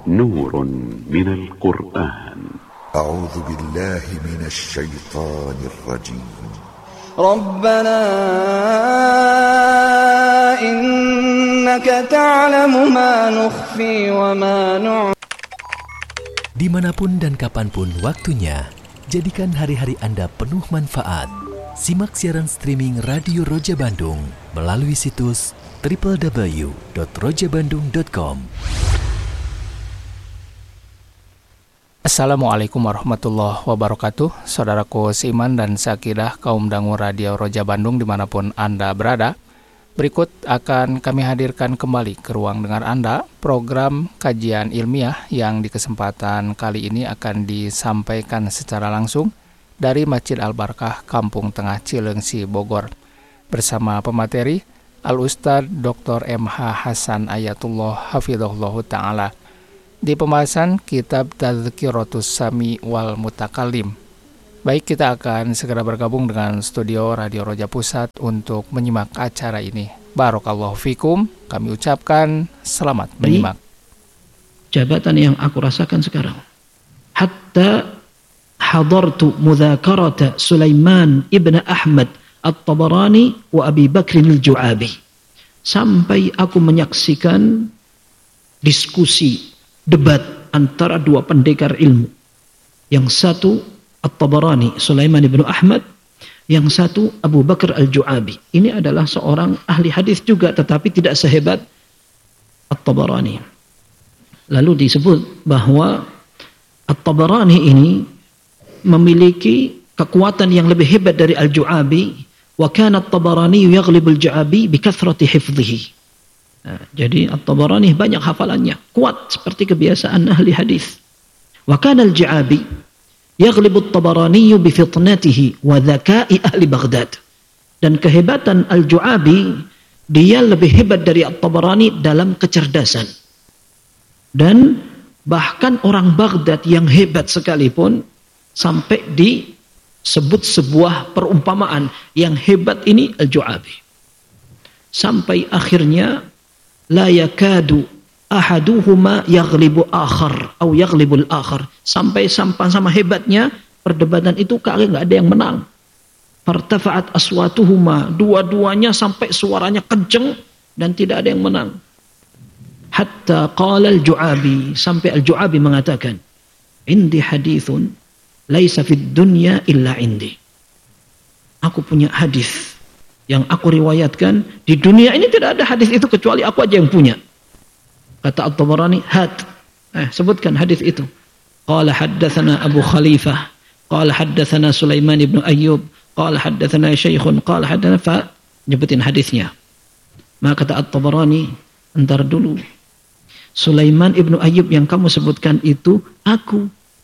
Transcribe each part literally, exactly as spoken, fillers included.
نور من القرآن. أعوذ بالله من الشيطان الرجيم. ربنا إنك تعلم ما نخفي وما نعلن. Dimanapun dan kapanpun waktunya, jadikan hari-hari Anda penuh manfaat. Simak siaran streaming Radio Roja Bandung melalui situs double-u double-u double-u dot roja bandung dot com. Assalamualaikum warahmatullahi wabarakatuh. Saudaraku seiman dan seakidah kaum dangu Radio Roja Bandung dimanapun Anda berada. Berikut akan kami hadirkan kembali ke ruang dengar Anda program kajian ilmiah yang di kesempatan kali ini akan disampaikan secara langsung dari Masjid Al-Barkah, Kampung Tengah Cileungsi, Bogor. Bersama pemateri Al-Ustadz Doktor M H Hasan Ayatullah Hafidhahullah Ta'ala di pembahasan kitab Tadhkiratus Sami wal Mutakallim. Baik, kita akan segera bergabung dengan studio Radio Roja Pusat untuk menyimak acara ini. Barakallahu fikum. Kami ucapkan selamat menyimak. Jabatan yang aku rasakan sekarang. Hatta hadartu mudzakarata Sulaiman ibn Ahmad At-Tabarani wa Abi Bakr al-Ju'abi. Sampai aku menyaksikan diskusi, debat antara dua pendekar ilmu. Yang satu At-Tabarani, Sulaiman ibn Ahmad, yang satu Abu Bakr al-Ju'abi. Ini adalah seorang ahli hadis juga, tetapi tidak sehebat At-Tabarani. Lalu disebut bahwa At-Tabarani ini memiliki kekuatan yang lebih hebat dari al-Ju'abi. Wa kana At-Tabarani yaghlibu al-Ju'abi bi kathrati hifdhihi. Nah, jadi At-Tabarani banyak hafalannya, kuat seperti kebiasaan ahli hadis. Wa kana al-Ju'abi yaghlibu At-Tabarani bi fitnatihi wa dzaka'i ahli Baghdad. Dan kehebatan al-Ju'abi, dia lebih hebat dari At-Tabarani dalam kecerdasan. Dan bahkan orang Baghdad yang hebat sekalipun sampai disebut sebuah perumpamaan, yang hebat ini al-Ju'abi. Sampai akhirnya la yakadu ahaduhuma yaghlibu akhar atau yaghlibul akhar. Sampai sama-sama hebatnya perdebatan itu kagak enggak ada yang menang. Fartafa'at aswatuhuma, dua-duanya sampai suaranya kenceng dan tidak ada yang menang. Hatta qala al-Ju'abi, sampai al-Ju'abi mengatakan, indi hadithun laisa fid dunya illa indi. Aku punya hadis yang aku riwayatkan, di dunia ini tidak ada hadis itu kecuali aku aja yang punya. Kata At-Tabarani, hat, eh, sebutkan hadis itu. Qala haddatsana Abu Khalifah, qala haddatsana Sulaiman ibn Ayyub, qala haddatsana Syekhun, qala haddatsana, fa nyebutin hadisnya. Maka kata At-Tabarani, entar dulu. Sulaiman ibn Ayyub yang kamu sebutkan itu aku.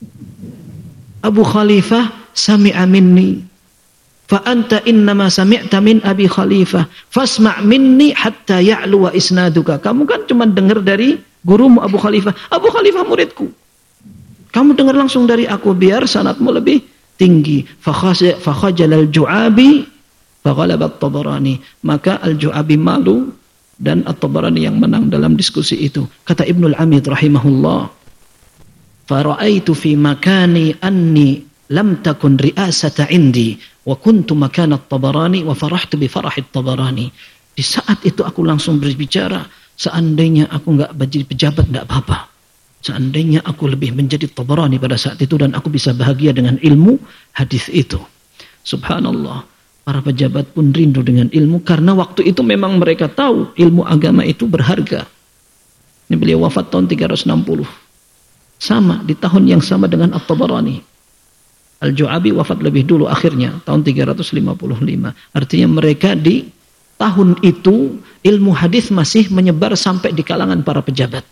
Abu Khalifah sami'a minni, fa anta innama sami'ta min Abi Khalifah fasma' minni hatta ya'lu wa isnaduka. Kamu kan cuma dengar dari gurumu Abu Khalifah. Abu Khalifah muridku. Kamu dengar langsung dari aku biar sanadmu lebih tinggi. Fa khajal al-Ju'abi fa ghalaba At-Tabarani. Maka al-Ju'abi malu dan At-Tabarani yang menang dalam diskusi itu. Kata Ibnul Amid rahimahullah, fa ra'aitu fi makani anni lam takun ri'asata indi wa kuntu makana At-Tabarani wa farahtu bi farahi At-Tabarani. Di saat itu aku langsung berbicara, seandainya aku enggak jadi pejabat enggak apa-apa. Seandainya aku lebih menjadi Tabarani pada saat itu dan aku bisa bahagia dengan ilmu hadis itu. Subhanallah, para pejabat pun rindu dengan ilmu karena waktu itu memang mereka tahu ilmu agama itu berharga. Ini beliau wafat tahun tiga ratus enam puluh. Sama di tahun yang sama dengan At-Tabarani. Al-Ju'abi wafat lebih dulu akhirnya tahun tiga ratus lima puluh lima. Artinya mereka di tahun itu ilmu hadis masih menyebar sampai di kalangan para pejabat.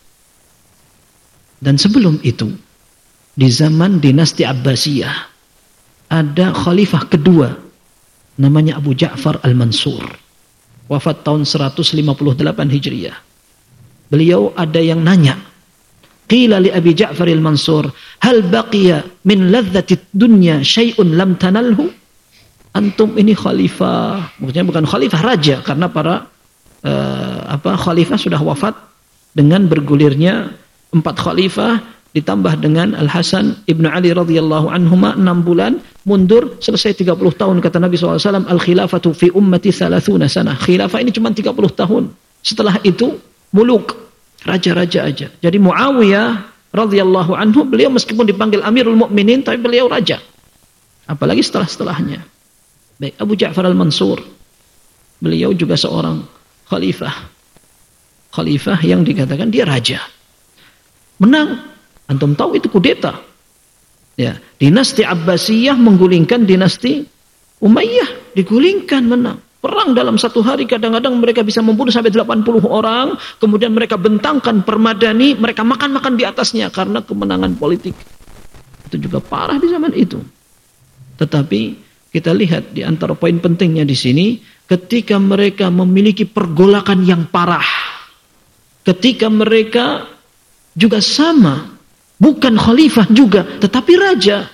Dan sebelum itu di zaman dinasti Abbasiyah ada khalifah kedua namanya Abu Ja'far Al-Mansur. Wafat tahun seratus lima puluh delapan Hijriah. Beliau ada yang nanya, qila li Abi Ja'far Al-Mansur, hal baqiya min ladzati dunya syai'un lam tanalhu? Antum ini khalifah, maksudnya bukan khalifah raja karena para uh, apa khalifah sudah wafat dengan bergulirnya empat khalifah ditambah dengan Al-Hasan Ibnu Ali radhiyallahu anhuma enam bulan, mundur selesai tiga puluh tahun. Kata Nabi shallallahu alaihi wasallam, al-khilafatu fi ummati thalathuna sanah. Khilafah ini cuma tiga puluh tahun. Setelah itu muluk, raja-raja aja. Jadi Muawiyah radhiyallahu anhu, beliau meskipun dipanggil Amirul Mukminin tapi beliau raja. Apalagi setelah-setelahnya. Baik, Abu Ja'far al-Mansur, beliau juga seorang khalifah. Khalifah yang dikatakan dia raja. Menang. Antum tahu itu kudeta. Ya, dinasti Abbasiyah menggulingkan dinasti Umayyah, digulingkan, menang. Perang dalam satu hari, kadang-kadang mereka bisa membunuh sampai delapan puluh orang, kemudian mereka bentangkan permadani, mereka makan-makan di atasnya karena kemenangan politik. Itu juga parah di zaman itu. Tetapi kita lihat di antara poin pentingnya di sini, ketika mereka memiliki pergolakan yang parah, ketika mereka juga sama, bukan khalifah juga, tetapi raja.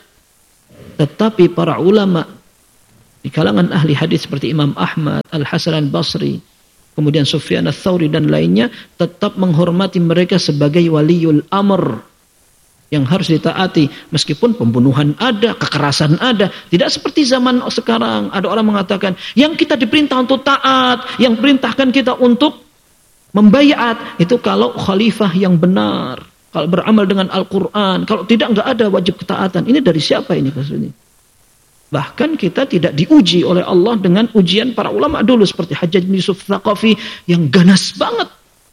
Tetapi para ulama di kalangan ahli hadis seperti Imam Ahmad, Al-Hasan Al-Basri, kemudian Sufyan Ats-Tsauri dan lainnya, tetap menghormati mereka sebagai waliul amr yang harus ditaati. Meskipun pembunuhan ada, kekerasan ada. Tidak seperti zaman sekarang. Ada orang mengatakan, yang kita diperintah untuk taat, yang perintahkan kita untuk membaiat, itu kalau khalifah yang benar, kalau beramal dengan Al-Quran, kalau tidak, nggak ada wajib ketaatan. Ini dari siapa ini maksudnya? Bahkan kita tidak diuji oleh Allah dengan ujian para ulama dulu, seperti Hajjaj bin Yusuf Tsaqafi yang ganas banget.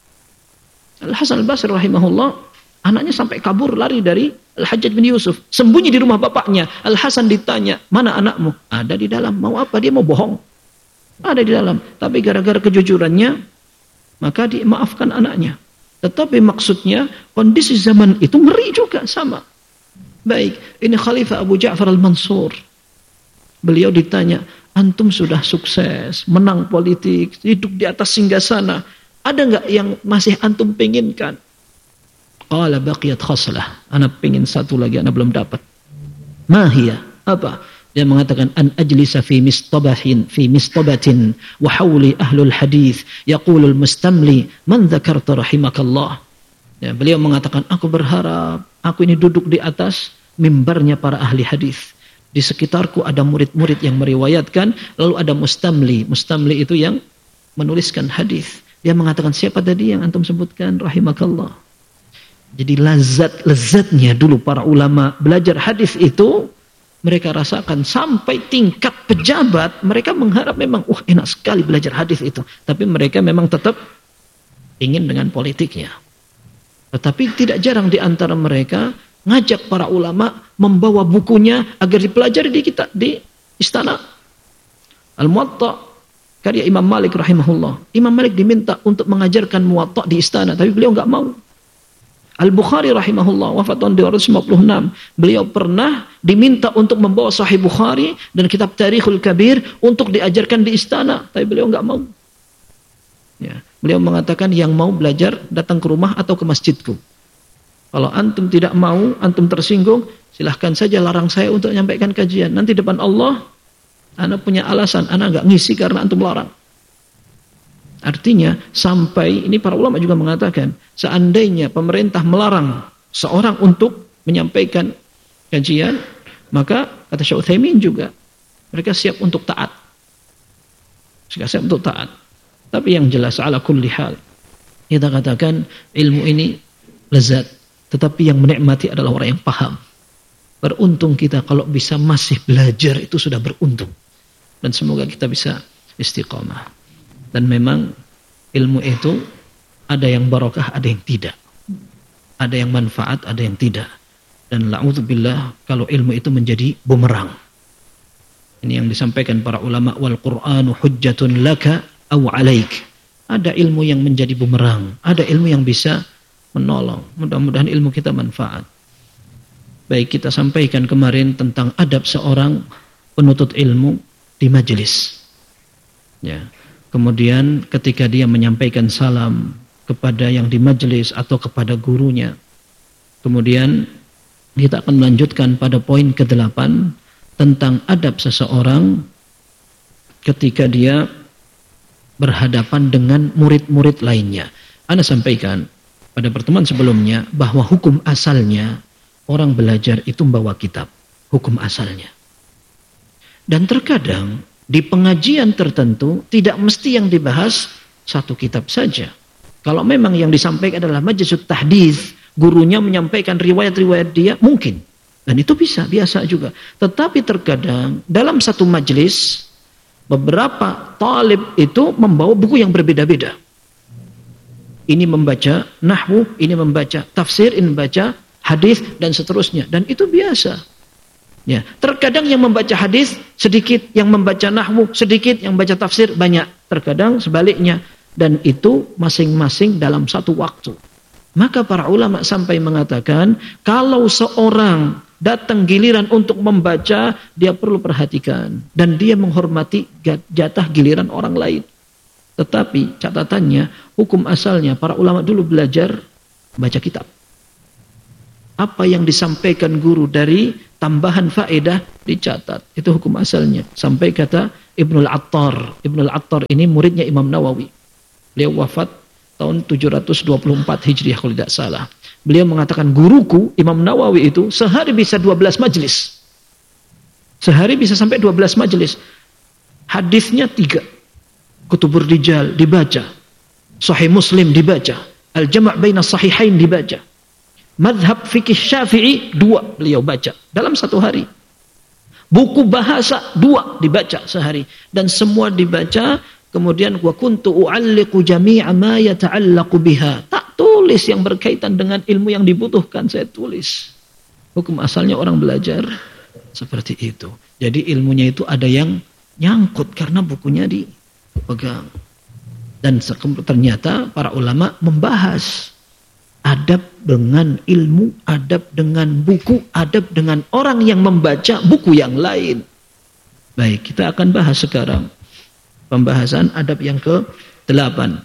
Al-Hasan Al-Basri rahimahullah, anaknya sampai kabur lari dari Al-Hajjaj bin Yusuf, sembunyi di rumah bapaknya. Al-Hasan ditanya, mana anakmu? Ada di dalam. Mau apa? Dia mau bohong. Ada di dalam. Tapi gara-gara kejujurannya, maka dimaafkan anaknya. Tetapi maksudnya kondisi zaman itu ngeri juga, sama. Baik, ini Khalifah Abu Ja'far al-Mansur. Beliau ditanya, antum sudah sukses, menang politik, hidup di atas singgasana. Ada nggak yang masih antum penginkan? Qala baqiyat khaslah. Ana pengen satu lagi, ana belum dapat. Mahia, apa? Dia mengatakan, an ajlisa fi mistabahin fi mistabatin wa hawli ahlul hadis yaqulul mustamli man dzakarta rahimakallah. Ya, beliau mengatakan, aku berharap aku ini duduk di atas mimbarnya para ahli hadis. Di sekitarku ada murid-murid yang meriwayatkan, lalu ada mustamli. Mustamli itu yang menuliskan hadis. Dia mengatakan, siapa tadi yang antum sebutkan? Rahimakallah. Jadi lazat-lazatnya dulu para ulama belajar hadis itu mereka rasakan sampai tingkat pejabat. Mereka mengharap memang, wah enak sekali belajar hadis itu. Tapi mereka memang tetap ingin dengan politiknya. Tetapi tidak jarang di antara mereka ngajak para ulama membawa bukunya agar dipelajari di kita di istana. Al-Muwatta karya Imam Malik rahimahullah. Imam Malik diminta untuk mengajarkan Muwatta di istana, tapi beliau nggak mau. Al-Bukhari rahimahullah wafat tahun dua ratus lima puluh enam. Beliau pernah diminta untuk membawa Sahih Bukhari dan kitab Tarikhul Kabir untuk diajarkan di istana, tapi beliau nggak mau. Ya, beliau mengatakan, yang mau belajar datang ke rumah atau ke masjidku. Kalau antum tidak mau, antum tersinggung, silahkan saja larang saya untuk menyampaikan kajian. Nanti depan Allah, ana punya alasan, ana nggak ngisi karena antum larang. Artinya sampai ini para ulama juga mengatakan, seandainya pemerintah melarang seorang untuk menyampaikan kajian, maka kata Syekh Utsaimin juga mereka siap untuk taat. Mereka siap untuk taat. Tapi yang jelas ala kulli hal, kita katakan ilmu ini lezat, tetapi yang menikmati adalah orang yang paham. Beruntung kita kalau bisa masih belajar, itu sudah beruntung. Dan semoga kita bisa istiqamah. Dan memang ilmu itu ada yang barokah, ada yang tidak. Ada yang manfaat, ada yang tidak. Dan la'udzubillah kalau ilmu itu menjadi bumerang. Ini yang disampaikan para ulama, wal Qur'anu hujjatun laka aw 'alaik. Ada ilmu yang menjadi bumerang, ada ilmu yang bisa menolong. Mudah-mudahan ilmu kita manfaat. Baik, kita sampaikan kemarin tentang adab seorang penuntut ilmu di majelis. Ya. Kemudian ketika dia menyampaikan salam kepada yang di majelis atau kepada gurunya. Kemudian kita akan melanjutkan pada poin kedelapan tentang adab seseorang ketika dia berhadapan dengan murid-murid lainnya. Ana sampaikan pada pertemuan sebelumnya bahwa hukum asalnya orang belajar itu membawa kitab, hukum asalnya. Dan terkadang di pengajian tertentu tidak mesti yang dibahas satu kitab saja. Kalau memang yang disampaikan adalah majlisut tahdits, gurunya menyampaikan riwayat-riwayat dia, mungkin. Dan itu bisa, biasa juga. Tetapi terkadang dalam satu majelis beberapa talib itu membawa buku yang berbeda-beda. Ini membaca nahwu, ini membaca tafsir, ini membaca hadis dan seterusnya. Dan itu biasa. Ya, terkadang yang membaca hadis sedikit, yang membaca nahwu sedikit, yang membaca tafsir banyak. Terkadang sebaliknya. Dan itu masing-masing dalam satu waktu. Maka para ulama sampai mengatakan, kalau seorang datang giliran untuk membaca, dia perlu perhatikan. Dan dia menghormati jatah giliran orang lain. Tetapi catatannya, hukum asalnya para ulama dulu belajar baca kitab. Apa yang disampaikan guru dari tambahan faedah dicatat. Itu hukum asalnya. Sampai kata Ibnul Attar. Ibnul Attar ini muridnya Imam Nawawi. Beliau wafat tahun tujuh ratus dua puluh empat Hijriah kalau tidak salah. Beliau mengatakan, guruku Imam Nawawi itu sehari bisa dua belas majelis. Sehari bisa sampai dua belas majelis. Hadisnya tiga. Kutubur Rijal dibaca, Sahih Muslim dibaca, Al-Jama' Baina Sahihain dibaca, Madhab Fikih Syafi'i dua beliau baca dalam satu hari. Buku bahasa dua dibaca sehari, dan semua dibaca. Kemudian wa kuntu u'alliqu jami'a ma yata'allaqu biha. Tak tulis yang berkaitan dengan ilmu yang dibutuhkan, saya tulis. Hukum asalnya orang belajar seperti itu. Jadi ilmunya itu ada yang nyangkut karena bukunya dipegang. Dan ternyata para ulama membahas adab dengan ilmu, adab dengan buku, adab dengan orang yang membaca buku yang lain. Baik, kita akan bahas sekarang pembahasan adab yang ke delapan.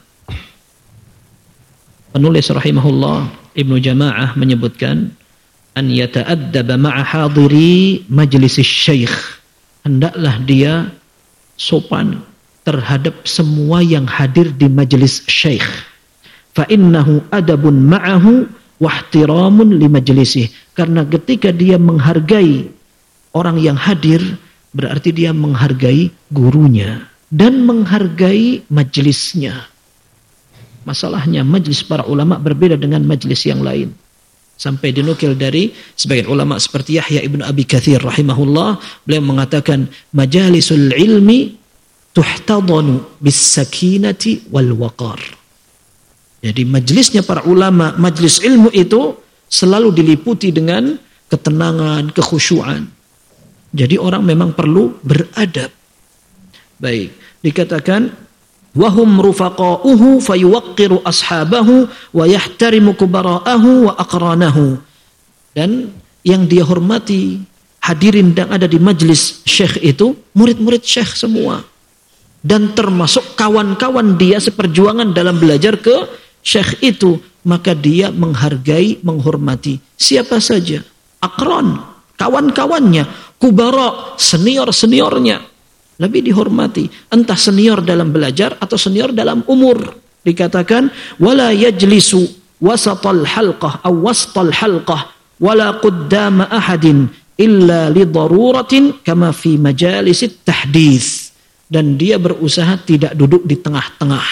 Penulis rahimahullah Ibnu Jama'ah menyebutkan, an yata'addaba ma'a hadiri majlisis syekh. Hendaklah dia sopan terhadap semua yang hadir di majelis syekh. Fa innahu adabun ma'ahu wa ihtiramun li majlisih. Karena ketika dia menghargai orang yang hadir, berarti dia menghargai gurunya dan menghargai majelisnya. Masalahnya majelis para ulama berbeda dengan majelis yang lain. Sampai dinukil dari sebagian ulama seperti Yahya ibn Abi Katsir rahimahullah, beliau mengatakan majalisul ilmi tuhtadanu bis sakinati wal waqar. Jadi majelisnya para ulama, majelis ilmu itu selalu diliputi dengan ketenangan, kekhusyuan. Jadi orang memang perlu beradab. Baik, dikatakan wahum rufaqa'uhu fayuwaqqiru ashabahu wa yahtarimu kubara'ahu wa aqranahu. Dan yang dia hormati hadirin yang ada di majlis syekh itu murid-murid syekh semua. Dan termasuk kawan-kawan dia seperjuangan dalam belajar ke syekh itu, maka dia menghargai, menghormati siapa saja, aqran, kawan-kawannya, kubara, senior-seniornya lebih dihormati, entah senior dalam belajar atau senior dalam umur. Dikatakan wala yajlisu wasatal halqah aw wastal halqah wala quddama ahadin illa li daruratin kama fi majalisit tahdits. Dan dia berusaha tidak duduk di tengah-tengah.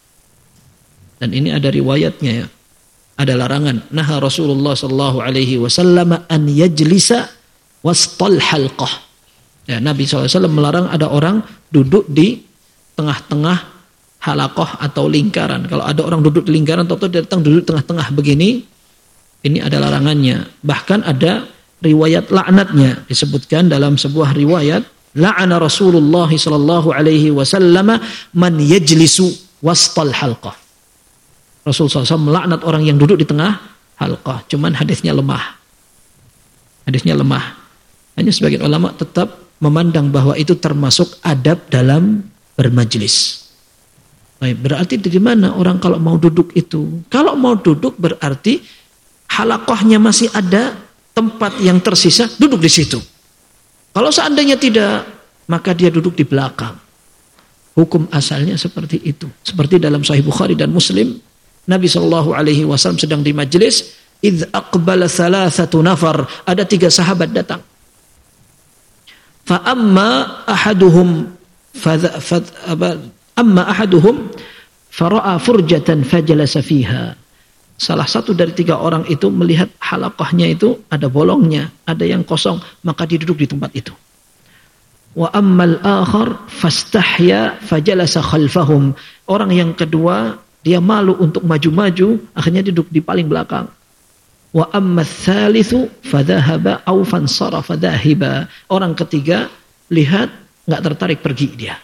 Dan ini ada riwayatnya ya. Ada larangan. Naha Rasulullah sallallahu alaihi wasallam an yajlisa wastal halqah. Ya, Nabi shallallahu alaihi wasallam melarang ada orang duduk di tengah-tengah halakoh atau lingkaran. Kalau ada orang duduk di lingkaran atau datang duduk tengah-tengah begini, ini ada larangannya. Bahkan ada riwayat laknatnya. Disebutkan dalam sebuah riwayat, la'ana Rasulullah sallallahu alaihi wasallam man yajlisu wastal halqah. Rasul shallallahu alaihi wasallam melaknat orang yang duduk di tengah halqah. Cuman hadisnya lemah. Hadisnya lemah. Hanya sebagian ulama tetap memandang bahwa itu termasuk adab dalam bermajlis. Baik, berarti dari mana orang kalau mau duduk itu? Kalau mau duduk berarti halakohnya masih ada tempat yang tersisa, duduk di situ. Kalau seandainya tidak, maka dia duduk di belakang. Hukum asalnya seperti itu. Seperti dalam Sahih Bukhari dan Muslim, Nabi Shallallahu Alaihi Wasallam sedang di majelis, idh aqbala thalathatu nafar, ada tiga sahabat datang. Fa amma ahaduhum fa amma ahaduhum fara'a furjatan fajalasa fiha. Salah satu dari tiga orang itu melihat halaqahnya itu ada bolongnya, ada yang kosong, maka dia duduk di tempat itu. Wa ammal akhar fastahya fajalasa khalfahum. Orang yang kedua dia malu untuk maju-maju, akhirnya duduk di paling belakang. Wa amma tsalitsu fadhahaba aw fansarafa dhahiba. Orang ketiga lihat enggak tertarik pergi dia.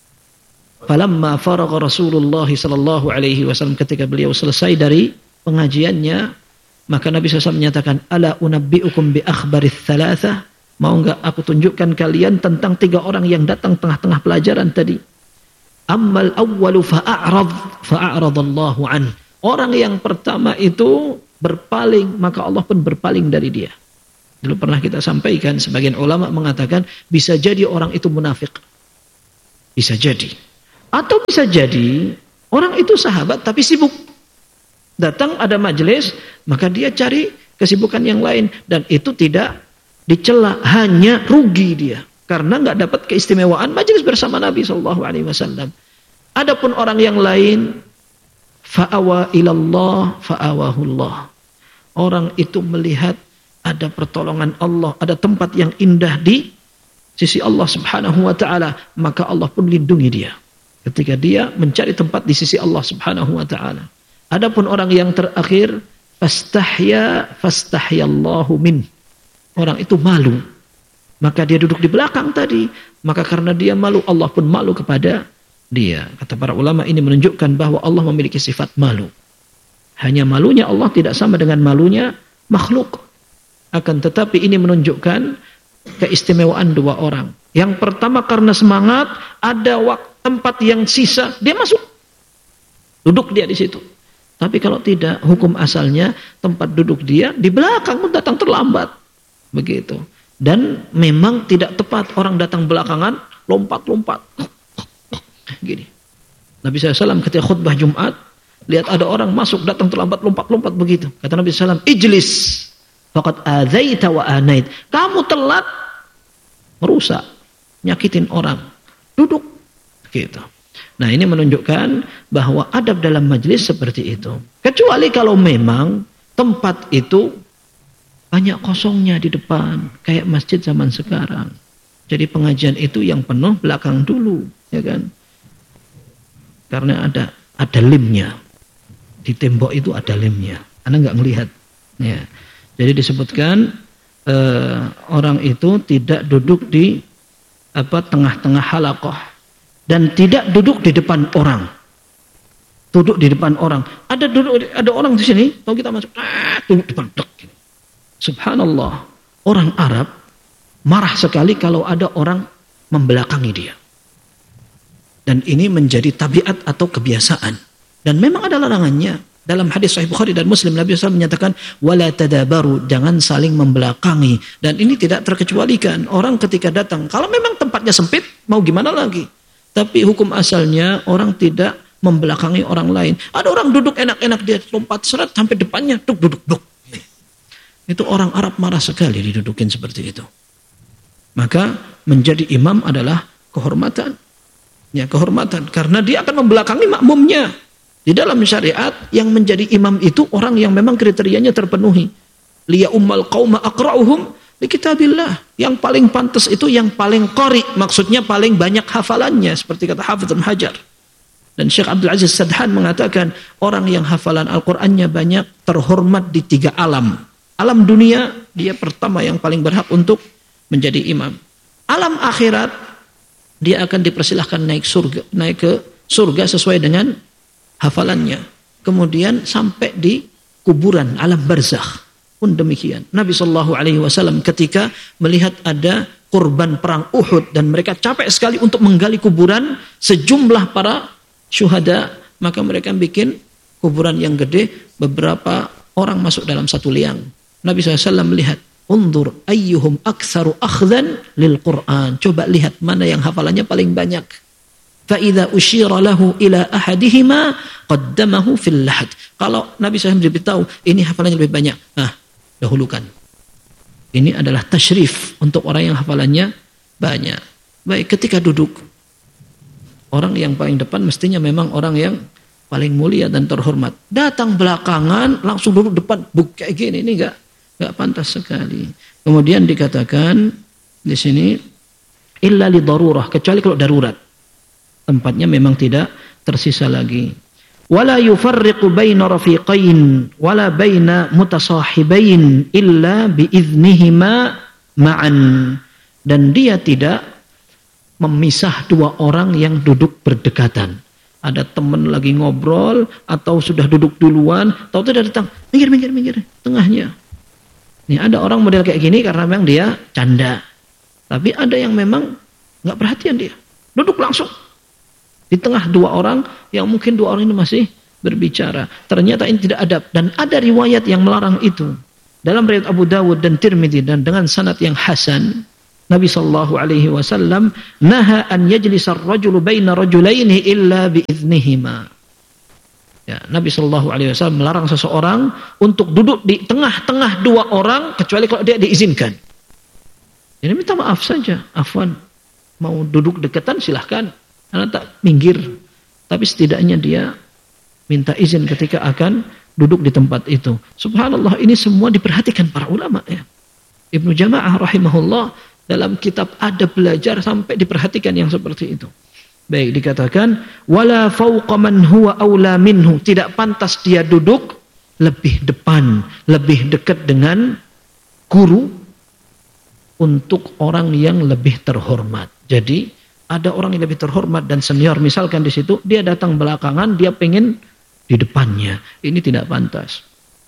Falamma faragha Rasulullah sallallahu alaihi wasallam, ketika beliau selesai dari pengajiannya, maka Nabi shallallahu alaihi wasallam menyatakan, ala unabbiukum bi akhbarits tsalatsah, mau enggak aku tunjukkan kalian tentang tiga orang yang datang tengah-tengah pelajaran tadi. Ammal awwalu fa'arad fa'aradallahu an. Orang yang pertama itu berpaling, maka Allah pun berpaling dari dia. Dulu pernah kita sampaikan, sebagian ulama mengatakan bisa jadi orang itu munafik. Bisa jadi. Atau bisa jadi orang itu sahabat tapi sibuk. Datang ada majelis, maka dia cari kesibukan yang lain, dan itu tidak dicela, hanya rugi dia karena nggak dapat keistimewaan majelis bersama Nabi Shallallahu Alaihi Wasallam. Adapun orang yang lain, fa'awa ilallah fa'awahullah. Orang itu melihat ada pertolongan Allah, ada tempat yang indah di sisi Allah Subhanahu Wa Taala, maka Allah pun lindungi dia ketika dia mencari tempat di sisi Allah Subhanahu Wa Taala. Adapun orang yang terakhir, fastahya fastahyallahu min. Orang itu malu, maka dia duduk di belakang tadi, maka karena dia malu, Allah pun malu kepada dia. Kata para ulama, ini menunjukkan bahwa Allah memiliki sifat malu. Hanya malunya Allah tidak sama dengan malunya makhluk. Akan tetapi ini menunjukkan keistimewaan dua orang. Yang pertama karena semangat, ada waktu tempat yang sisa, dia masuk, duduk dia di situ. Tapi kalau tidak, hukum asalnya tempat duduk dia di belakang pun datang terlambat. Begitu. Dan memang tidak tepat orang datang belakangan lompat-lompat. Gini. Nabi shallallahu alaihi wasallam ketika khutbah Jumat, lihat ada orang masuk datang terlambat lompat-lompat begitu. Kata Nabi shallallahu alaihi wasallam, ijlis faqad adzaita wa anait. Kamu telat, merusak, nyakitin orang. Duduk. Gitu. Nah, ini menunjukkan bahwa adab dalam majelis seperti itu. Kecuali kalau memang tempat itu banyak kosongnya di depan, kayak masjid zaman sekarang. Jadi pengajian itu yang penuh belakang dulu, ya kan? Karena ada ada limnya. Di tembok itu ada limnya. Anda nggak ngelihat. Ya. Jadi disebutkan eh, orang itu tidak duduk di apa tengah-tengah halaqah. Dan tidak duduk di depan orang. Duduk di depan orang. Ada duduk ada orang di sini, kalau kita masuk, ah, duduk di depan. Subhanallah. Orang Arab marah sekali kalau ada orang membelakangi dia. Dan ini menjadi tabiat atau kebiasaan. Dan memang ada larangannya. Dalam hadis Sahih Bukhari dan Muslim, Nabi shallallahu alaihi wasallam menyatakan, wala tadabaru, jangan saling membelakangi. Dan ini tidak terkecualikan. Orang ketika datang, kalau memang tempatnya sempit, mau gimana lagi? Tapi hukum asalnya orang tidak membelakangi orang lain. Ada orang duduk enak-enak, dia lompat seret sampai depannya, duk duduk duk. Itu orang Arab marah sekali didudukin seperti itu. Maka menjadi imam adalah kehormatan. Ya, kehormatan karena dia akan membelakangi makmumnya. Di dalam syariat yang menjadi imam itu orang yang memang kriterianya terpenuhi. Liya ummal qauma aqra'uhum di kitabillah. Yang paling pantas itu yang paling qari, maksudnya paling banyak hafalannya, seperti kata Hafidz Ibnu Hajar. Dan Syekh Abdul Aziz Sadhan mengatakan orang yang hafalan Al-Qur'annya banyak terhormat di tiga alam. Alam dunia dia pertama yang paling berhak untuk menjadi imam. Alam akhirat dia akan dipersilahkan naik surga, naik ke surga sesuai dengan hafalannya. Kemudian sampai di kuburan alam barzakh pun demikian. Nabi Shallallahu Alaihi Wasallam ketika melihat ada korban perang Uhud dan mereka capek sekali untuk menggali kuburan sejumlah para syuhada, maka mereka bikin kuburan yang gede, beberapa orang masuk dalam satu liang. Nabi shallallahu alaihi wasallam melihat, undur ayyuhum aktsaru akhdhan lil Quran. Coba lihat mana yang hafalannya paling banyak. fa idza usyira lahu ila ahadihima qaddamahu fil lahad. Kalau Nabi sallallahu alaihi wasallam diberitahu ini hafalannya lebih banyak, nah dahulukan. Ini adalah tasyrif untuk orang yang hafalannya banyak. Baik, ketika duduk, orang yang paling depan mestinya memang orang yang paling mulia dan terhormat. Datang belakangan langsung duduk depan, buk kayak gini, ini enggak enggak pantas sekali. Kemudian dikatakan di sini illa li darurah, kecuali kalau darurat. Tempatnya memang tidak tersisa lagi. Wala yufarriqu baina rafiqain wala baina mutasahibain illa bi idznihima ma'an. Dan dia tidak memisah dua orang yang duduk berdekatan. Ada teman lagi ngobrol atau sudah duduk duluan, tahu tidak datang, minggir minggir minggir tengahnya. Nih ada orang model kayak gini karena memang dia canda. Tapi ada yang memang nggak perhatian dia, duduk langsung di tengah dua orang yang mungkin dua orang ini masih berbicara. Ternyata ini tidak adab dan ada riwayat yang melarang itu. Dalam riwayat Abu Dawud dan Tirmidzi dan dengan sanad yang hasan, Nabi sallallahu alaihi wasallam naha an yajlisa ar-rajulu baina rajulaini illa bi idznihima. Ya, Nabi sallallahu alaihi wasallam melarang seseorang untuk duduk di tengah-tengah dua orang kecuali kalau dia diizinkan. Jadi minta maaf saja, afwan. Mau duduk dekatan silahkan, karena tak minggir. Tapi setidaknya dia minta izin ketika akan duduk di tempat itu. Subhanallah, ini semua diperhatikan para ulama ya. Ibnu Jama'ah rahimahullah dalam kitab Adab Belajar sampai diperhatikan yang seperti itu. Baik, dikatakan wala fawqa man huwa aula minhu, tidak pantas dia duduk lebih depan, lebih dekat dengan guru untuk orang yang lebih terhormat. Jadi ada orang yang lebih terhormat dan senior misalkan di situ, dia datang belakangan, dia pengen di depannya. Ini tidak pantas.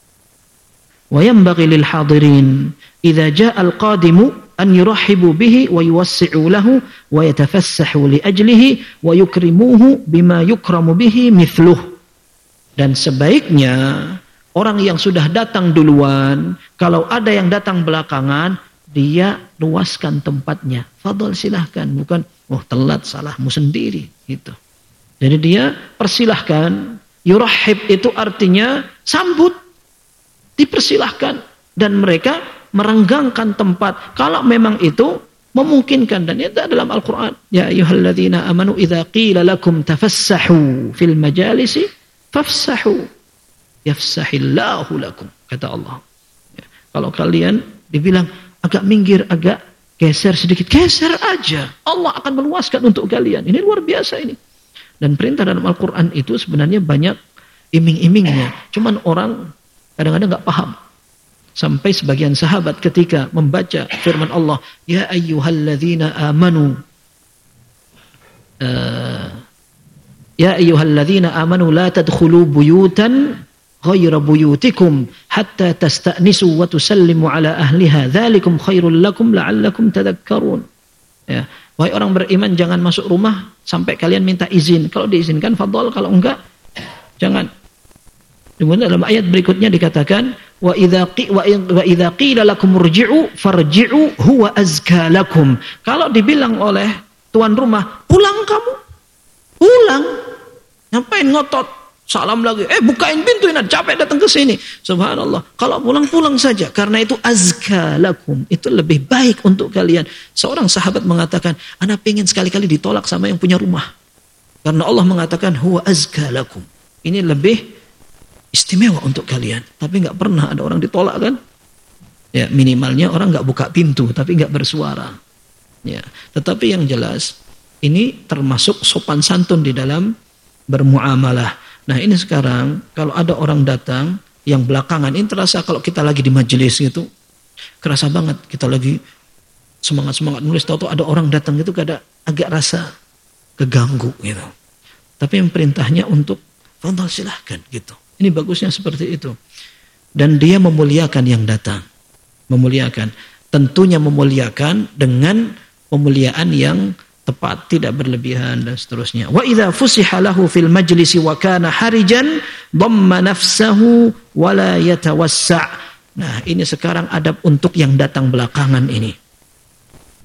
Wa yanbaghi lil hadirin idza jaa al qadimu an yurahibu bihi wa yuwassi'u lahu wa yatafassahu li ajlihi wa yukrimuhu bima yukramu bihi mithluh. Dan sebaiknya orang yang sudah datang duluan, kalau ada yang datang belakangan, dia luaskan tempatnya. Fadhal, silahkan, bukan oh telat salahmu sendiri gitu. Jadi dia persilahkan. Yurahib itu artinya sambut, dipersilahkan, dan mereka merenggangkan tempat kalau memang itu memungkinkan. Dan itu dalam Al-Quran, ya ayyuhalladzina amanu idza qila lakum tafassahu fil majalisi fafsahu yafsahillahu lakum, kata Allah ya, kalau kalian dibilang agak minggir, agak geser sedikit, geser aja, Allah akan meluaskan untuk kalian. Ini luar biasa ini. Dan perintah dalam Al-Quran itu sebenarnya banyak iming-imingnya. Cuman orang kadang-kadang gak paham. Sampai sebagian sahabat ketika membaca firman Allah, ya ayyuhalladzina amanu uh, ya ayyuhalladzina amanu la tadkhulu buyutan ghayra buyutikum hatta tasta'nisu wa tusallimu ala ahliha dzalikum khairul lakum la'allakum tadhakkarun. Ya, wahai orang beriman, jangan masuk rumah sampai kalian minta izin. Kalau diizinkan fadhal, kalau enggak jangan. Kemudian dalam ayat berikutnya dikatakan wa idza wa idza qila lakum irji'u farji'u huwa azka lakum. Kalau dibilang oleh tuan rumah, pulang kamu. Pulang. Ngapain ngotot? Salam lagi, eh bukain pintu ini, capek datang ke sini. Subhanallah, kalau pulang-pulang saja, karena itu azka lakum, itu lebih baik untuk kalian. Seorang sahabat mengatakan, ana pengen sekali-kali ditolak sama yang punya rumah. Karena Allah mengatakan, huwa azka lakum. Ini lebih istimewa untuk kalian. Tapi nggak pernah ada orang ditolak kan? Ya minimalnya orang nggak buka pintu, tapi nggak bersuara. Ya, tetapi yang jelas, ini termasuk sopan santun di dalam bermuamalah. Nah ini sekarang kalau ada orang datang yang belakangan, ini terasa kalau kita lagi di majelis gitu, kerasa banget kita lagi semangat-semangat nulis, tahu-tahu ada orang datang gitu, kada agak rasa keganggu gitu. Tapi yang perintahnya untuk fadhal silahkan gitu. Ini bagusnya seperti itu. Dan dia memuliakan yang datang, memuliakan. Tentunya memuliakan dengan pemuliaan yang tepat, tidak berlebihan dan seterusnya. Wa idza fusiha lahu fil majlisi wa kana harijan dhamma nafsahu wa la yatawassa'. Nah, ini sekarang adab untuk yang datang belakangan ini. Kalau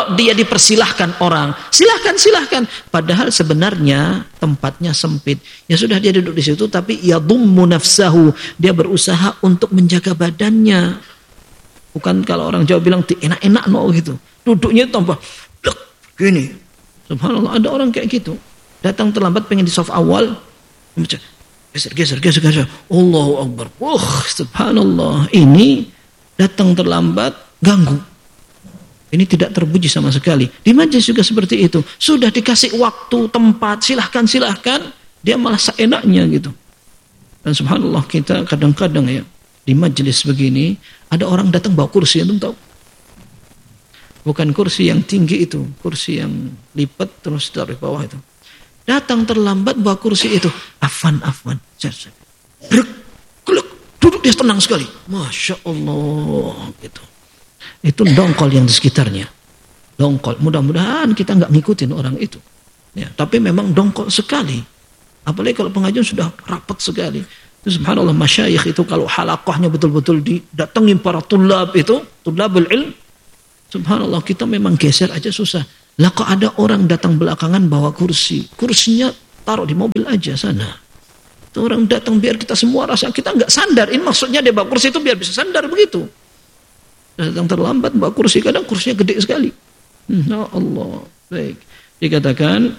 kalau dia dipersilahkan orang, silahkan silahkan. Padahal sebenarnya tempatnya sempit. Ya sudah dia duduk di situ, tapi yadummu nafsahu, dia berusaha untuk menjaga badannya. Bukan kalau orang Jawa bilang enak-enak no gitu. Duduknya tambah gini. Subhanallah, ada orang kayak gitu. Datang terlambat pengen di saf awal, geser geser geser geser. Allahu Akbar. Wah, subhanallah. Ini datang terlambat ganggu. Ini tidak terpuji sama sekali. Di majelis juga seperti itu. Sudah dikasih waktu, tempat, silahkan, silahkan. Dia malah seenaknya gitu. Dan subhanallah kita kadang-kadang ya, di majelis begini, ada orang datang bawa kursi, antum tahu? Bukan kursi yang tinggi itu. Kursi yang lipat terus taruh di bawah itu. Datang terlambat bawa kursi itu. Afwan, afwan. Brek, kluk, duduk dia tenang sekali. Masya Allah gitu. Itu dongkol yang di sekitarnya. Dongkol. Mudah-mudahan kita nggak ngikutin orang itu. Ya, tapi memang dongkol sekali. Apalagi kalau pengajian sudah rapat sekali. Itu subhanallah, masyayikh itu kalau halaqahnya betul-betul didatengin para tulab itu, tulabul ilm. Subhanallah, kita memang geser aja susah. Lah kok ada orang datang belakangan bawa kursi. Kursinya taruh di mobil aja sana. Itu orang datang biar kita semua rasa kita nggak sandar. Ini maksudnya dia bawa kursi itu biar bisa sandar begitu. Datang terlambat bawa kursi, kadang kursinya gede sekali. Ya Allah. Baik. Dikatakan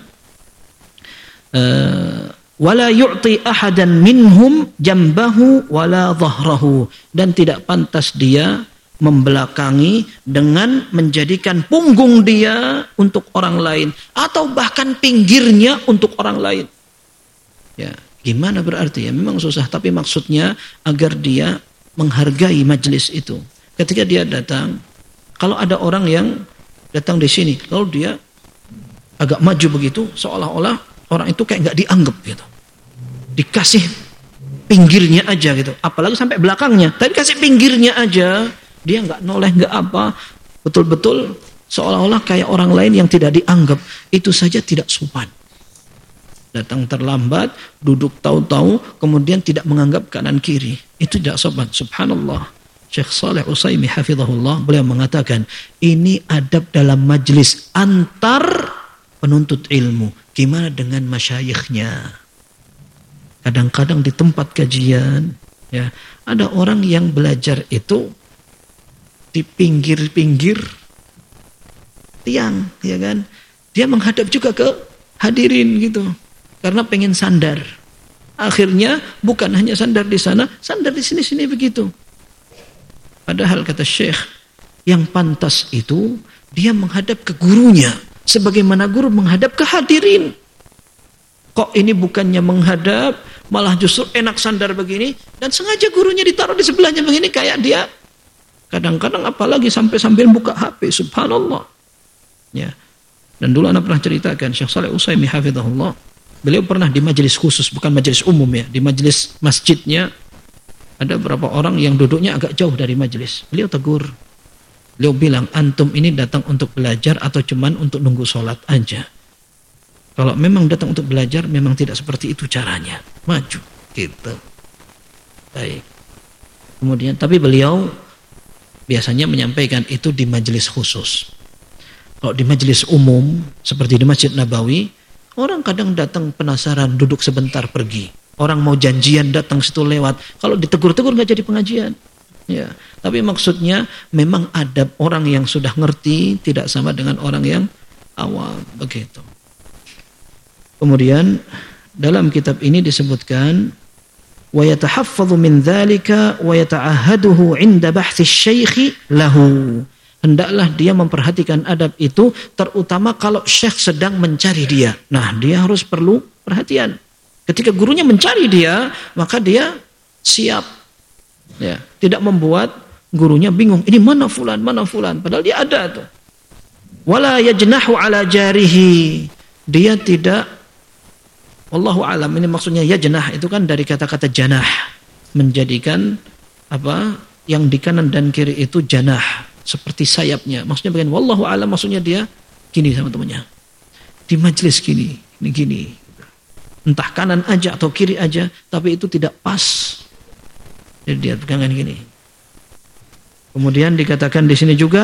uh, wala yu'ti ahadan minhum jambahu wala dhahrahu, dan tidak pantas dia membelakangi dengan menjadikan punggung dia untuk orang lain atau bahkan pinggirnya untuk orang lain. Ya, gimana berarti ya? Memang susah, tapi maksudnya agar dia menghargai majelis itu. Ketika dia datang, kalau ada orang yang datang di sini, lalu dia agak maju begitu, seolah-olah orang itu kayak nggak dianggap gitu. Dikasih pinggirnya aja gitu, apalagi sampai belakangnya. Tapi kasih pinggirnya aja, dia nggak noleh nggak apa, betul-betul seolah-olah kayak orang lain yang tidak dianggap. Itu saja tidak sopan. Datang terlambat, duduk tahu-tahu, kemudian tidak menganggap kanan kiri. Itu tidak sopan. Subhanallah. Syekh Shalih Utsaimin hafizahullah beliau mengatakan, ini adab dalam majlis antar penuntut ilmu. Gimana dengan masyayikhnya? Kadang-kadang di tempat kajian ya, ada orang yang belajar itu di pinggir-pinggir tiang, ya kan? Dia menghadap juga ke hadirin gitu. Karena pengen sandar. Akhirnya bukan hanya sandar di sana, sandar di sini-sini begitu. Padahal kata Syekh, yang pantas itu dia menghadap ke gurunya, sebagaimana guru menghadap ke hadirin. Kok ini bukannya menghadap, malah justru enak sandar begini, dan sengaja gurunya ditaruh di sebelahnya begini, kayak dia kadang-kadang apalagi sampai sambil buka H P, subhanallah. Ya. Dan dulu anak pernah ceritakan, Syekh Shalih Utsaimin hafizahullah, beliau pernah di majelis khusus, bukan majelis umum ya, di majelis masjidnya. Ada beberapa orang yang duduknya agak jauh dari majelis. Beliau tegur. Beliau bilang, antum ini datang untuk belajar atau cuman untuk nunggu sholat aja? Kalau memang datang untuk belajar, memang tidak seperti itu caranya. Maju. Gitu. Baik. Kemudian, tapi beliau biasanya menyampaikan itu di majelis khusus. Kalau di majelis umum, seperti di Masjid Nabawi, orang kadang datang penasaran, duduk sebentar pergi. Orang mau janjian datang situ lewat. Kalau ditegur-tegur nggak jadi pengajian. Ya, tapi maksudnya memang adab orang yang sudah ngerti tidak sama dengan orang yang awam begitu. Kemudian dalam kitab ini disebutkan wa yatahaffadhu min dzalika wa yata'ahhaduhu 'inda bahthi asy-syaikh lahu. Hendaklah dia memperhatikan adab itu, terutama kalau syekh sedang mencari dia. Nah, dia harus perlu perhatian. Ketika gurunya mencari dia, maka dia siap. Ya, tidak membuat gurunya bingung. Ini mana fulan, mana fulan. Padahal dia ada tuh. Wala yajnahu ala jarihi. Dia tidak, wallahu alam, ini maksudnya yajnah itu kan dari kata-kata janah. Menjadikan apa yang di kanan dan kiri itu janah. Seperti sayapnya. Maksudnya bagian wallahu alam, maksudnya dia gini sama temannya. Di majelis gini, ini gini. Entah kanan aja atau kiri aja, tapi itu tidak pas. Jadi dia pegangan gini. Kemudian dikatakan di sini juga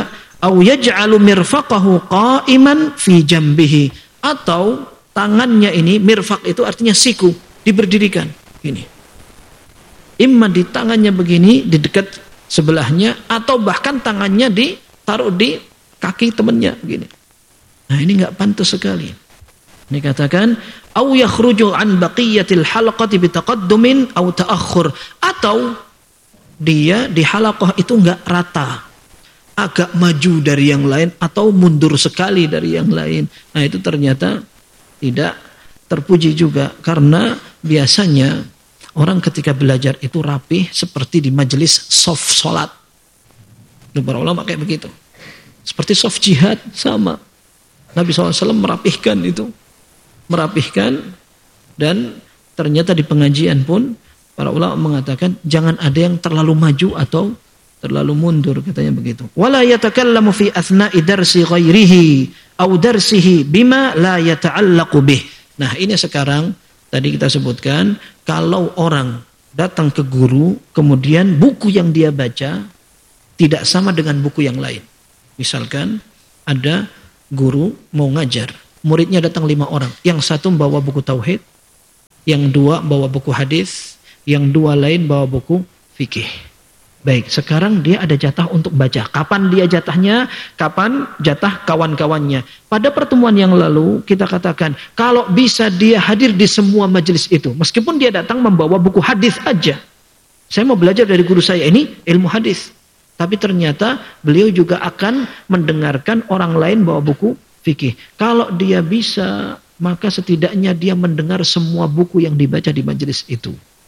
au yaj'alu mirfaqahu qa'iman fi jambihi, atau tangannya ini, mirfaq itu artinya siku, diberdirikan ini. Imma di tangannya begini di dekat sebelahnya, atau bahkan tangannya ditaruh di kaki temannya begini. Nah, ini enggak pantas sekali. Ini katakan au yakhruju an baqiyatil halaqati bitaqaddumin au ta'akhur, atau dia di halaqah itu enggak rata, agak maju dari yang lain atau mundur sekali dari yang lain. Nah, itu ternyata tidak terpuji juga, karena biasanya orang ketika belajar itu rapih seperti di majelis soft salat. Para ulama kayak begitu. Seperti soft jihad sama. Nabi shallallahu alaihi wasallam merapihkan itu. Merapihkan, dan ternyata di pengajian pun para ulama mengatakan jangan ada yang terlalu maju atau terlalu mundur, katanya begitu. Wala yatakallamu fi athna'i darsi ghairihi au darsihi bima la yata'allaqu bih. Nah, ini sekarang tadi kita sebutkan, kalau orang datang ke guru kemudian buku yang dia baca tidak sama dengan buku yang lain. Misalkan ada guru mau ngajar, muridnya datang lima orang, yang satu bawa buku tauhid, yang dua bawa buku hadis, yang dua lain bawa buku fikih. Baik, sekarang dia ada jatah untuk baca. Kapan dia jatahnya? Kapan jatah kawan-kawannya? Pada pertemuan yang lalu kita katakan, kalau bisa dia hadir di semua majelis itu, meskipun dia datang membawa buku hadis aja. Saya mau belajar dari guru saya ini ilmu hadis, tapi ternyata beliau juga akan mendengarkan orang lain bawa buku fikih. Kalau dia bisa, maka setidaknya dia mendengar semua buku yang dibaca di majelis itu.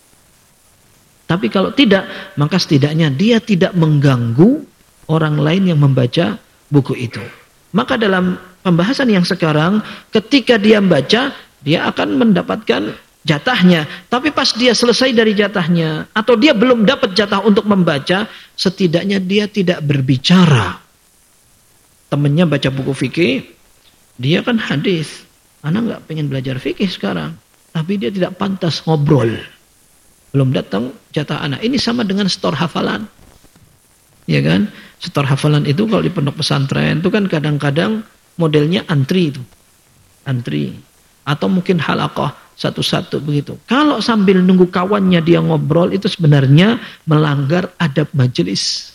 Tapi kalau tidak, maka setidaknya dia tidak mengganggu orang lain yang membaca buku itu. Maka dalam pembahasan yang sekarang, ketika dia membaca, dia akan mendapatkan jatahnya. Tapi pas dia selesai dari jatahnya, atau dia belum dapat jatah untuk membaca, setidaknya dia tidak berbicara. Temannya baca buku fikih, dia kan hadis. Anak nggak pengen belajar fikih sekarang, tapi dia tidak pantas ngobrol. Belum datang jatah anak. Ini sama dengan setor hafalan. Ya kan? Setor hafalan itu kalau di pondok pesantren itu kan kadang-kadang modelnya antri itu. Antri. Atau mungkin halaqah satu-satu begitu. Kalau sambil nunggu kawannya dia ngobrol, itu sebenarnya melanggar adab majelis.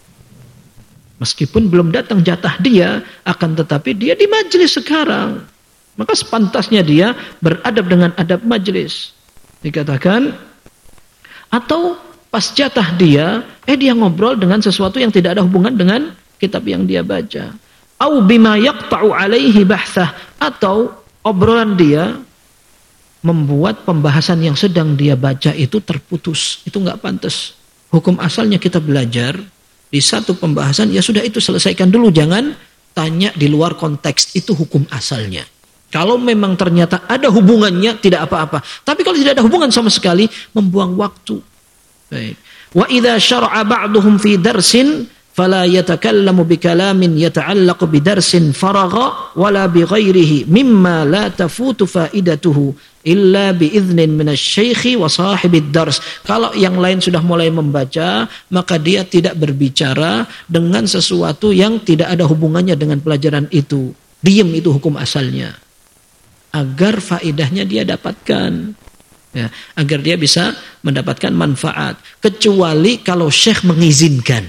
Meskipun belum datang jatah dia, akan tetapi dia di majelis sekarang. Maka sepantasnya dia beradab dengan adab majelis. Dikatakan, atau pas jatah dia, eh dia ngobrol dengan sesuatu yang tidak ada hubungan dengan kitab yang dia baca. Au bima yaqta'u alaihi bahsah, atau obrolan dia membuat pembahasan yang sedang dia baca itu terputus. Itu enggak pantas. Hukum asalnya kita belajar di satu pembahasan, ya sudah itu selesaikan dulu, jangan tanya di luar konteks. Itu hukum asalnya. Kalau memang ternyata ada hubungannya, tidak apa-apa. Tapi kalau tidak ada hubungan sama sekali, membuang waktu. Baik. Wa idza syara'a ba'duhum fi darsin fala yatakallamu bikalamin yata'allaqu bidarsin faragha wala bighairihi mimma la tafutu faidatuhu illa biiznin minasy-syaikhi wa sahibid dars. Kalau yang lain sudah mulai membaca, maka dia tidak berbicara dengan sesuatu yang tidak ada hubungannya dengan pelajaran itu. Diam, itu hukum asalnya. Agar faedahnya dia dapatkan, ya, agar dia bisa mendapatkan manfaat. Kecuali kalau syekh mengizinkan,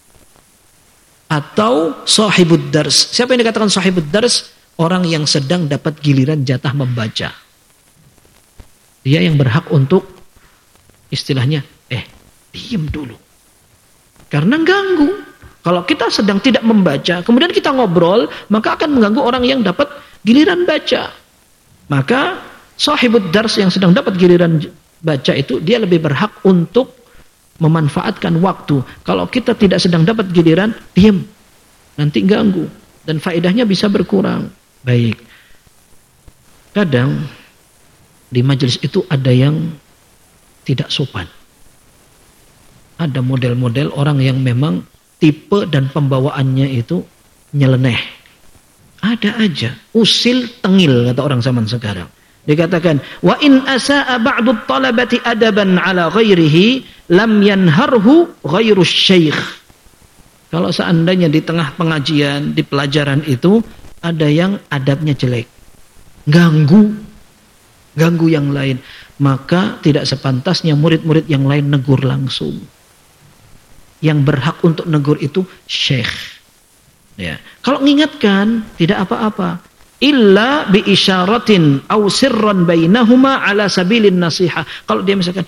atau sahibud dars. Siapa yang dikatakan sahibud dars? Orang yang sedang dapat giliran jatah membaca. Dia yang berhak untuk istilahnya, eh diam dulu, karena ganggu. Kalau kita sedang tidak membaca, kemudian kita ngobrol, maka akan mengganggu orang yang dapat giliran baca. Maka sahibud dars yang sedang dapat giliran baca itu, dia lebih berhak untuk memanfaatkan waktu. Kalau kita tidak sedang dapat giliran, diam, nanti ganggu dan faedahnya bisa berkurang. Baik. Kadang di majelis itu ada yang tidak sopan. Ada model-model orang yang memang tipe dan pembawaannya itu nyeleneh. Ada aja, usil tengil kata orang zaman sekarang. Dikatakan, wa in asa'a ba'du talabati adaban ala ghairihi lam yanharhu ghairu syekh. Kalau seandainya di tengah pengajian, di pelajaran itu ada yang adabnya jelek, ganggu, ganggu yang lain, maka tidak sepantasnya murid-murid yang lain negur langsung. Yang berhak untuk negur itu syekh. Ya. Kalau mengingatkan tidak apa-apa. Illa bi isyaratin aw sirran bainahuma ala sabilin nasihah. Kalau dia misalkan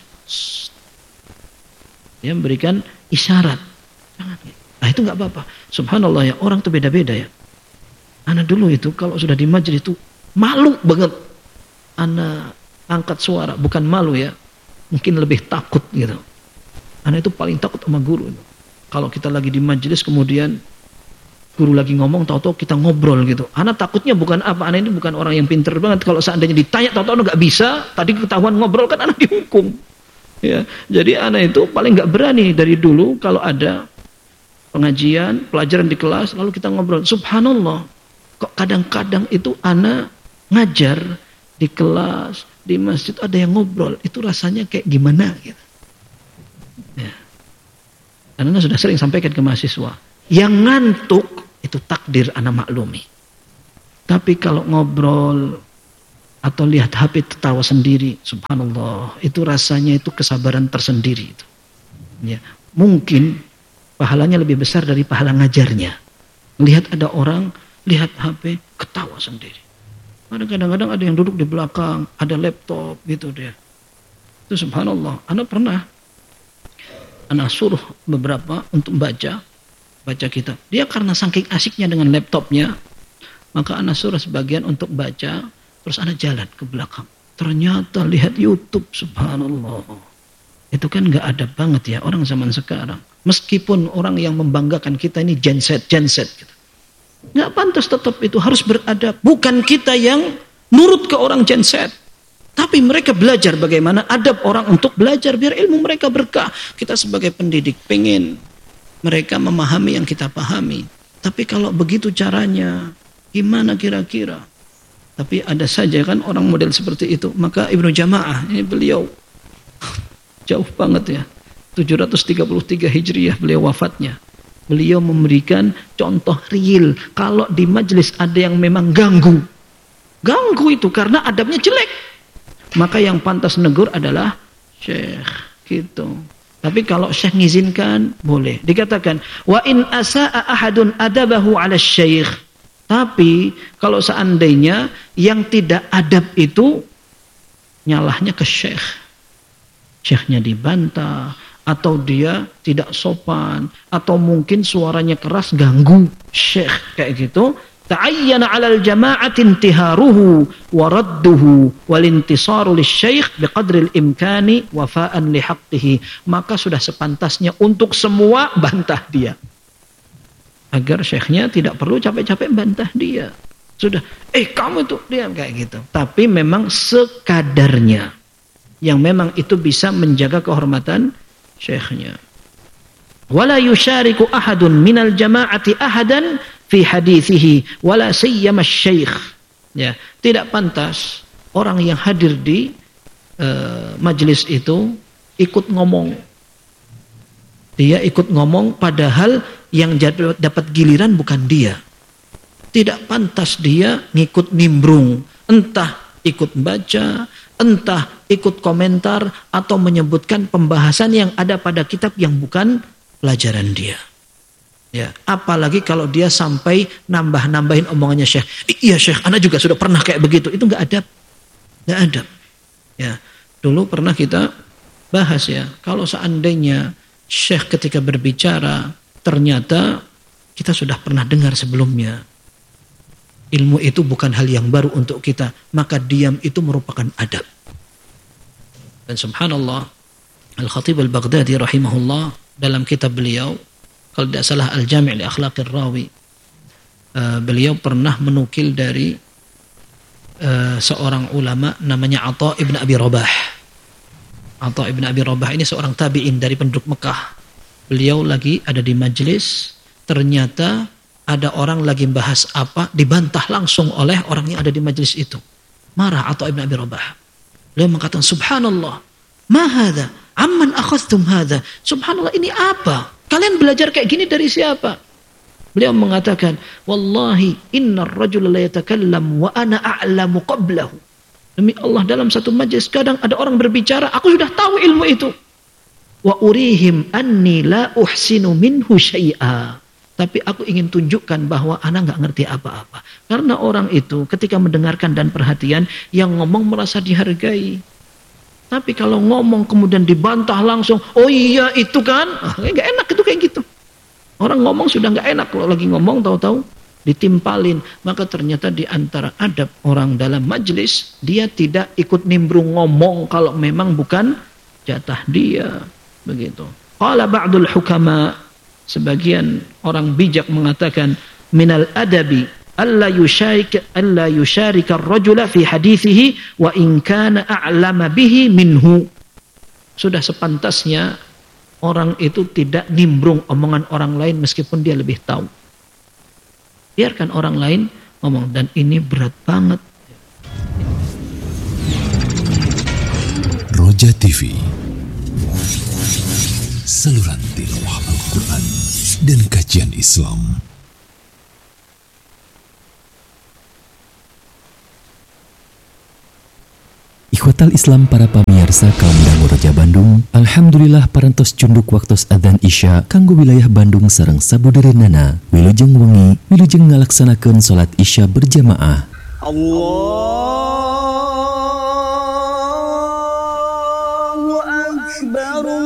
dia memberikan isyarat, jangan. Nah itu nggak apa-apa. Subhanallah ya, orang tuh beda-beda ya. Ana dulu itu kalau sudah di majelis itu malu banget. Ana angkat suara, bukan malu ya, mungkin lebih takut gitu. Ana itu paling takut sama guru. Kalau kita lagi di majelis kemudian guru lagi ngomong, tahu-tahu kita ngobrol gitu. Ana takutnya bukan apa, ana ini bukan orang yang pinter banget. Kalau seandainya ditanya, tahu-tahu nggak bisa, tadi ketahuan ngobrol kan ana dihukum. Ya, jadi ana itu paling nggak berani dari dulu kalau ada pengajian, pelajaran di kelas, lalu kita ngobrol. Subhanallah, kok kadang-kadang itu ana ngajar di kelas, di masjid ada yang ngobrol, itu rasanya kayak gimana gitu. Ya. Dan ana sudah sering sampaikan ke mahasiswa. Yang ngantuk itu takdir anak maklumi. Tapi kalau ngobrol atau lihat H P tertawa sendiri, subhanallah, itu rasanya itu kesabaran tersendiri itu. Ya, mungkin pahalanya lebih besar dari pahala ngajarnya. Lihat ada orang lihat H P ketawa sendiri. Ada kadang-kadang ada yang duduk di belakang, ada laptop gitu dia. Itu subhanallah. Anak pernah anak suruh beberapa untuk baca baca kitab. Dia karena saking asiknya dengan laptopnya, maka anak suruh sebagian untuk baca, terus anak jalan ke belakang. Ternyata lihat YouTube, subhanallah. Itu kan gak ada banget ya orang zaman sekarang. Meskipun orang yang membanggakan kita ini genset, genset gitu. Gak pantas tetap itu, harus beradab. Bukan kita yang nurut ke orang genset. Tapi mereka belajar bagaimana adab orang untuk belajar biar ilmu mereka berkah. Kita sebagai pendidik pengen mereka memahami yang kita pahami. Tapi kalau begitu caranya, gimana kira-kira? Tapi ada saja kan orang model seperti itu. Maka Ibnu Jamaah, ini beliau jauh banget ya. tujuh ratus tiga puluh tiga Hijriah beliau wafatnya. Beliau memberikan contoh real. Kalau di majelis ada yang memang ganggu. Ganggu itu karena adabnya jelek. Maka yang pantas negur adalah syekh. Gitu. Tapi kalau syekh ngizinkan, boleh. Dikatakan, wa in asa'a ahadun adabahu ala syekh. Tapi, kalau seandainya yang tidak adab itu, nyalahnya ke syekh. Syekhnya dibantah, atau dia tidak sopan, atau mungkin suaranya keras, ganggu syekh. Kayak gitu. Ta'ayyana 'alal jama'ati intiharuhu wa radduhu wal intisaru lisyaikh biqadril imkani wafa'an li haqqihi. Maka sudah sepantasnya untuk semua bantah dia. Agar syekhnya tidak perlu capek-capek bantah dia. Sudah, eh kamu itu diam kayak gitu. Tapi memang sekadarnya. Yang memang itu bisa menjaga kehormatan syekhnya. Wala yusyariku ahadun minal jama'ati ahadan fi hadithihi wala sayyama syekh. Ya, tidak pantas orang yang hadir di uh, majelis itu ikut ngomong. Dia ikut ngomong padahal yang dapat giliran bukan dia. Tidak pantas dia ngikut nimbrung, entah ikut baca, entah ikut komentar atau menyebutkan pembahasan yang ada pada kitab yang bukan pelajaran dia. Ya, apalagi kalau dia sampai nambah-nambahin omongannya syekh. Iya syekh, ana juga sudah pernah kayak begitu. Itu enggak adab. Enggak adab. Ya, dulu pernah kita bahas ya, kalau seandainya syekh ketika berbicara ternyata kita sudah pernah dengar sebelumnya. Ilmu itu bukan hal yang baru untuk kita, maka diam itu merupakan adab. Dan subhanallah, Al-Khatib Al-Baghdadi rahimahullah dalam kitab beliau, kalau tidak salah Al-Jami' li Akhlaqir Rawi, uh, beliau pernah menukil dari uh, seorang ulama namanya Atha ibn Abi Rabah. Atha ibn Abi Rabah ini seorang tabi'in dari penduduk Mekah. Beliau lagi ada di majelis, ternyata ada orang lagi bahas apa, dibantah langsung oleh orang yang ada di majelis itu. Marah Atha ibn Abi Rabah. Beliau mengatakan, subhanallah, ma hadha? Amman akhadhtum hadha? Subhanallah, ini apa? Kalian belajar kayak gini dari siapa? Beliau mengatakan, wallahi innar rajula la yatakallam wa ana a'lamu qablahu. Demi Allah, dalam satu majlis kadang ada orang berbicara, aku sudah tahu ilmu itu. Wa urihim anni la uhsinu minhu syai'a. Tapi aku ingin tunjukkan bahwa ana nggak ngerti apa-apa. Karena orang itu ketika mendengarkan dan perhatian, yang ngomong merasa dihargai. Tapi kalau ngomong kemudian dibantah langsung, oh iya itu kan, ah, nggak enak itu kayak gitu. Orang ngomong sudah nggak enak, kalau lagi ngomong tahu-tahu ditimpalin. Maka ternyata di antara adab orang dalam majlis, dia tidak ikut nimbrung ngomong kalau memang bukan jatah dia. Begitu. Qala ba'dul hukama, sebagian orang bijak mengatakan, minal adabi alla yusharik alla yusharika ar-rajula fi hadithihi wa in kana a'lama bihi minhu. Sudah sepantasnya orang itu tidak nimbrung omongan orang lain meskipun dia lebih tahu. Biarkan orang lain ngomong, dan ini berat banget. Roja T V, saluran tilawah Al-Quran dan kajian Islam. Ikhwatal Islam para pamirsa kaum dangu Roja Bandung, alhamdulillah parantos cunduk waktos adzan Isya kanggo wilayah Bandung sareng sabudarenana wilujeng wengi wilujeng ngalaksanakeun salat Isya berjamaah. Allahu Akbar.